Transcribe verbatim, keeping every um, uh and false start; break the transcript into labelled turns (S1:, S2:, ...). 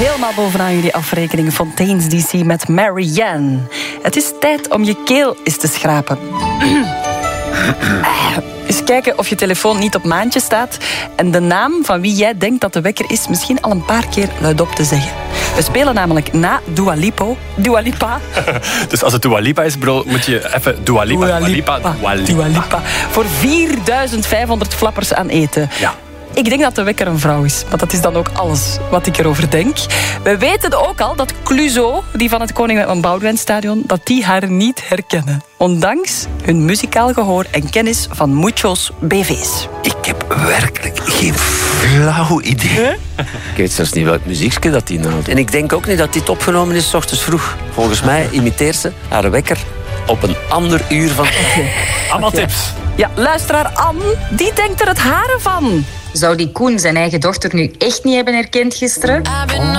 S1: helemaal bovenaan jullie afrekening. Fontaine's D C met Marianne. Het is tijd om je keel eens te schrapen. Eens kijken of je telefoon niet op maandje staat en de naam van wie jij denkt dat de wekker is misschien al een paar keer luidop te zeggen. We spelen namelijk na Dua Lipa. Dua Lipa.
S2: Dus als het Dua Lipa is, bro, moet je even Dua Lipa, Dua Lipa, Dua Lipa.
S1: Dua Lipa. Voor vierduizend vijfhonderd flappers aan eten.
S2: Ja.
S1: Ik denk dat de wekker een vrouw is, maar dat is dan ook alles wat ik erover denk. We weten ook al dat Clouseau, die van het Koning van Boudewijnstadion, dat die haar niet herkennen. Ondanks hun muzikaal gehoor en kennis van muchos B V's.
S3: Ik heb werkelijk geen flauw idee. Huh? Ik weet zelfs niet welk muziekje dat die naalt. En ik denk ook niet dat dit opgenomen is 's ochtends vroeg. Volgens mij imiteert ze haar wekker op een ander uur van...
S2: Allemaal tips.
S1: Ja, luisteraar Anne, die denkt er het haren van.
S4: Zou die Koen zijn eigen dochter nu echt niet hebben herkend gisteren?